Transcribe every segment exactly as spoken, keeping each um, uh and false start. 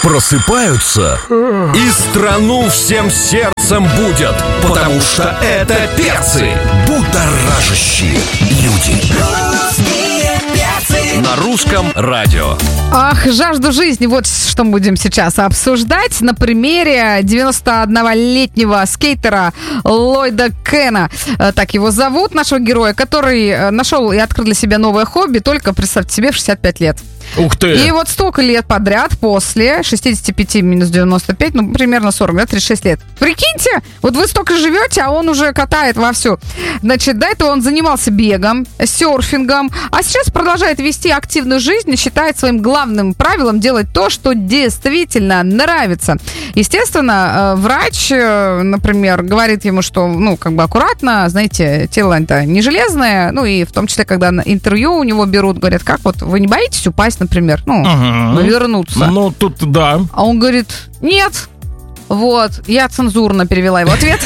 Просыпаются и страну всем сердцем будят, потому что это перцы, будоражащие люди. На русском радио. Ах, жажду жизни, вот что мы будем сейчас обсуждать на примере девяносто однолетнего скейтера Ллойда Кена. Так его зовут, нашего героя, который нашел и открыл для себя новое хобби только, представьте себе, в шестьдесят пять лет. Ух ты! И вот столько лет подряд после шестьдесят пять минус девяносто пять, ну, примерно сорок, да, тридцать шесть лет. Прикиньте, вот вы столько живете, а он уже катает вовсю. Значит, до этого он занимался бегом, серфингом, а сейчас продолжает вести активную жизнь и считает своим главным правилом делать то, что действительно нравится. Естественно, врач, например, говорит ему, что, ну, как бы аккуратно, знаете, тело это не железное, ну, и в том числе, когда на интервью у него берут, говорят, как вот, вы не боитесь упасть, например, ну, ага. вернуться. Ну, тут да. А он говорит, нет. Вот, я цензурно перевела его ответ.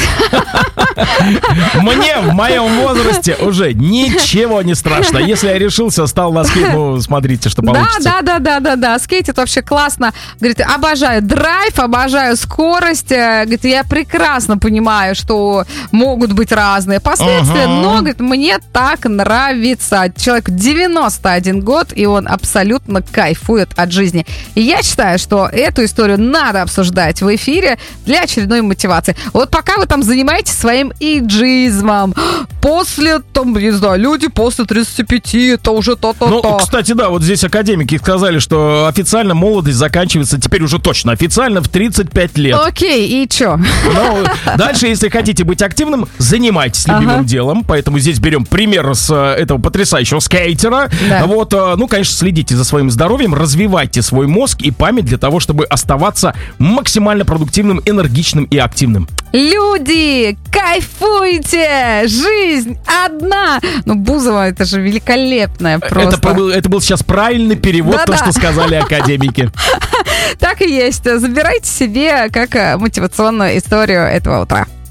Мне в моем возрасте уже ничего не страшно. Если я решился, стал на скейт, ну, смотрите, что получится. Да, да, да, да, да, да. Скейт это вообще классно. Говорит, обожаю драйв, обожаю скорость. Говорит, я прекрасно понимаю, что могут быть разные последствия, uh-huh. но, говорит, мне так нравится. Человек девяносто один год, и он абсолютно кайфует от жизни. И я считаю, что эту историю надо обсуждать в эфире для очередной мотивации. Вот пока вы там занимаетесь своим иджизмом, после, там, не знаю, люди после тридцати пяти, это уже то-то-то. Ну, кстати, да, вот здесь академики сказали, что официально молодость заканчивается теперь уже точно, официально в тридцать пять лет. Окей, и чё? Ну, дальше, если хотите быть активным, занимайтесь любимым ага. делом, поэтому здесь берем пример с этого потрясающего скейтера. Да. Вот, ну, конечно, следите за своим здоровьем, развивайте свой мозг и память для того, чтобы оставаться максимально продуктивным, энергичным и активным. Люди, кайфуйте! Жизнь одна! Ну, Бузова, это же великолепная просто. Это был, это был сейчас правильный перевод, да-да. То, что сказали академики. Так и есть. Забирайте себе как мотивационную историю этого утра.